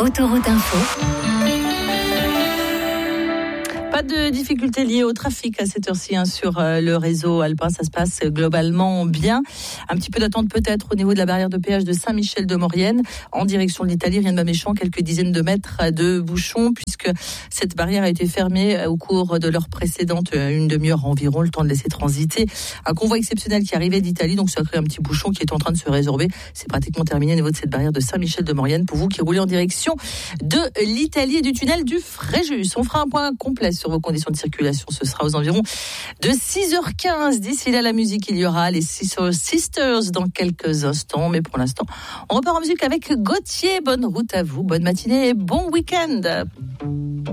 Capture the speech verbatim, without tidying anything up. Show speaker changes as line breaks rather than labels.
Autoroute Info.
Pas de difficultés liées au trafic à cette heure-ci hein, sur euh, le réseau alpin. Ça se passe globalement bien. Un petit peu d'attente peut-être au niveau de la barrière de péage de Saint-Michel-de-Maurienne en direction de l'Italie. Rien de pas méchant, quelques dizaines de mètres de bouchons puisque cette barrière a été fermée au cours de l'heure précédente, une demi-heure environ, le temps de laisser transiter un convoi exceptionnel qui arrivait d'Italie. Donc ça a créé un petit bouchon qui est en train de se résorber. C'est pratiquement terminé au niveau de cette barrière de Saint-Michel-de-Maurienne pour vous qui roulez en direction de l'Italie et du tunnel du Fréjus. On fera un point complet sur vos conditions de circulation. Ce sera aux environs de six heures quinze. D'ici là, la musique, il y aura les Sisters dans quelques instants. Mais pour l'instant, on repart en musique avec Gauthier. Bonne route à vous, bonne matinée et bon week-end.